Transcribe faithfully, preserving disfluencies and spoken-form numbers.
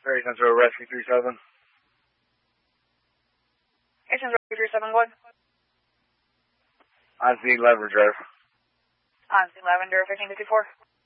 Very Central Rescue three seven. Hey, Central Rescue three seven, what? On scene Lavender Drive. On scene Lavender, fifteen fifty-four.